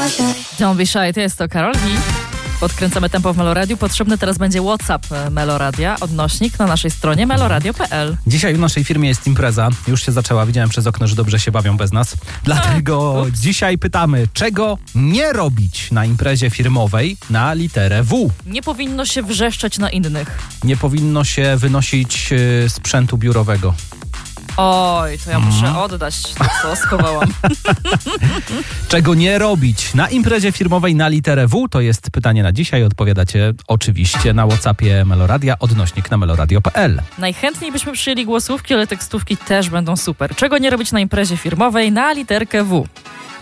Don't be shy, to jest to Karol G. Podkręcamy tempo w Meloradiu. Potrzebny teraz będzie WhatsApp Meloradia, odnośnik na naszej stronie meloradio.pl. Dzisiaj w naszej firmie jest impreza. Już się zaczęła. Widziałem przez okno, że dobrze się bawią bez nas. Dlatego dzisiaj pytamy, czego nie robić na imprezie firmowej na literę W. Nie powinno się wrzeszczeć na innych. Nie powinno się wynosić sprzętu biurowego. Oj, to ja muszę oddać to, co schowałam. Czego nie robić na imprezie firmowej na literę W? To jest pytanie na dzisiaj. Odpowiadacie oczywiście na WhatsAppie Meloradia, odnośnik na meloradio.pl. Najchętniej byśmy przyjęli głosówki, ale tekstówki też będą super. Czego nie robić na imprezie firmowej na literkę W?